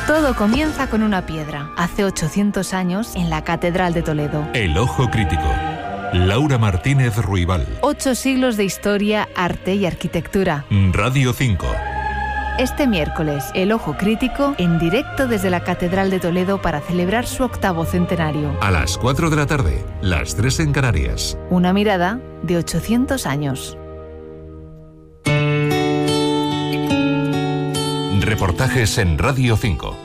Todo comienza con una piedra. Hace 800 años, en la Catedral de Toledo. El Ojo Crítico. Laura Martínez Ruibal. 8 siglos de historia, arte y arquitectura. Radio 5. Este miércoles, El Ojo Crítico, en directo desde la Catedral de Toledo para celebrar su 8º centenario. A las 4 de la tarde, las 3 en Canarias. Una mirada de 800 años. Reportajes en Radio 5.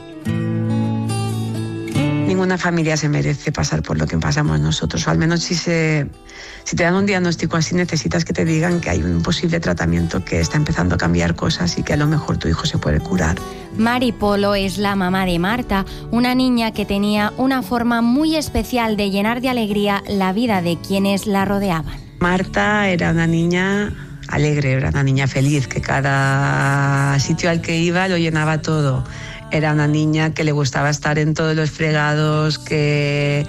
Ninguna familia se merece pasar por lo que pasamos nosotros, o al menos si te dan un diagnóstico así, necesitas que te digan que hay un posible tratamiento que está empezando a cambiar cosas y que a lo mejor tu hijo se puede curar. Mari Polo es la mamá de Marta, una niña que tenía una forma muy especial de llenar de alegría la vida de quienes la rodeaban. Marta era una niña alegre, era una niña feliz, que cada sitio al que iba lo llenaba todo. Era una niña que le gustaba estar en todos los fregados, que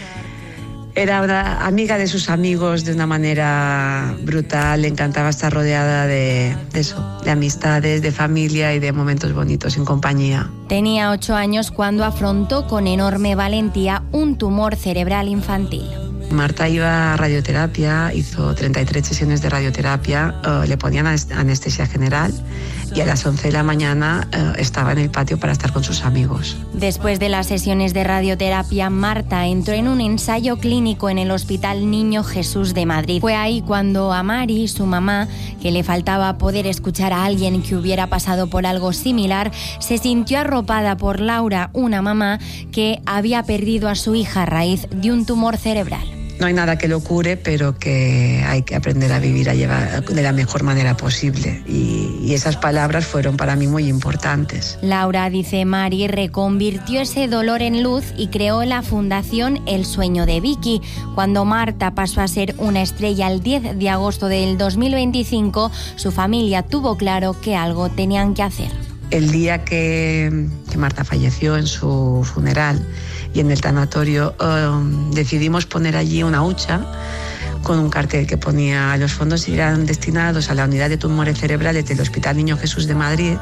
era una amiga de sus amigos de una manera brutal. Le encantaba estar rodeada de eso, de amistades, de familia y de momentos bonitos en compañía. Tenía 8 años cuando afrontó con enorme valentía un tumor cerebral infantil. Marta iba a radioterapia, hizo 33 sesiones de radioterapia, le ponían anestesia general y a las 11 de la mañana estaba en el patio para estar con sus amigos. Después de las sesiones de radioterapia, Marta entró en un ensayo clínico en el Hospital Niño Jesús de Madrid. Fue ahí cuando a Mari, su mamá, que le faltaba poder escuchar a alguien que hubiera pasado por algo similar, se sintió arropada por Laura, una mamá que había perdido a su hija a raíz de un tumor cerebral. No hay nada que lo cure, pero que hay que aprender a vivir, a llevar de la mejor manera posible. Y esas palabras fueron para mí muy importantes. Laura, dice Mari, reconvirtió ese dolor en luz y creó la fundación El Sueño de Vicky. Cuando Marta pasó a ser una estrella el 10 de agosto del 2025, su familia tuvo claro que algo tenían que hacer. El día que Marta falleció, en su funeral y en el tanatorio, decidimos poner allí una hucha con un cartel que ponía: los fondos irán destinados a la unidad de tumores cerebrales del Hospital Niño Jesús de Madrid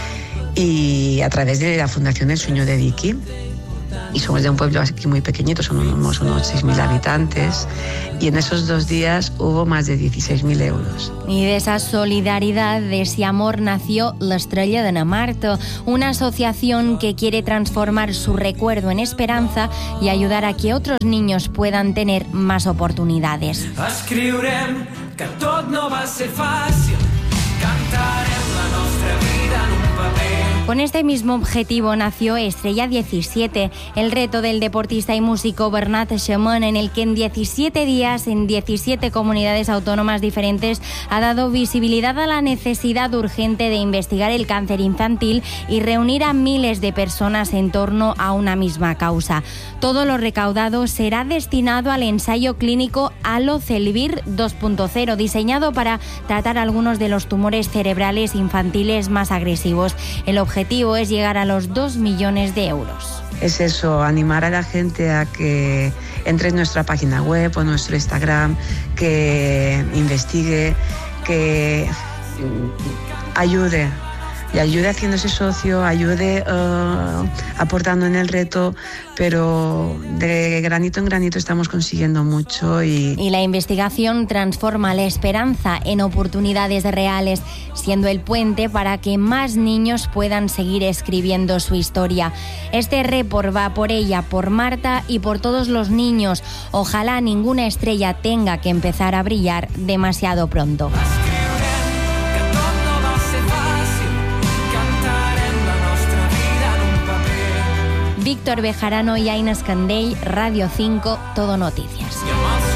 y a través de la Fundación El Sueño de Vicky. Y somos de un pueblo aquí muy pequeñito, somos unos 6.000 habitantes, y en esos 2 días hubo más de 16.000 euros. Y de esa solidaridad, de ese amor, nació La Estrella de na Marta, una asociación que quiere transformar su recuerdo en esperanza y ayudar a que otros niños puedan tener más oportunidades. Escriurem que tot no va ser fàcil, cantarem la nostra vida en un paper. Con este mismo objetivo nació Estrella 17, el reto del deportista y músico Bernat Chamon, en el que en 17 días, en 17 comunidades autónomas diferentes, ha dado visibilidad a la necesidad urgente de investigar el cáncer infantil y reunir a miles de personas en torno a una misma causa. Todo lo recaudado será destinado al ensayo clínico Alocelvir 2.0, diseñado para tratar algunos de los tumores cerebrales infantiles más agresivos. El objetivo es llegar a los 2 millones de euros. Es eso, animar a la gente a que entre en nuestra página web o nuestro Instagram, que investigue, que ayude. Y ayude haciéndose socio, ayude aportando en el reto, pero de granito en granito estamos consiguiendo mucho. Y la investigación transforma la esperanza en oportunidades reales, siendo el puente para que más niños puedan seguir escribiendo su historia. Este report va por ella, por Marta y por todos los niños. Ojalá ninguna estrella tenga que empezar a brillar demasiado pronto. Víctor Bejarano y Aina Escandell, Radio 5, Todo Noticias.